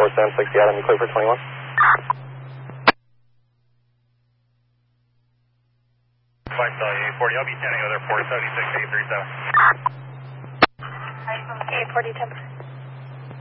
4760 Adam, you clear for 21? Flight 40, I'll be standing over there, 476 837. 840 10.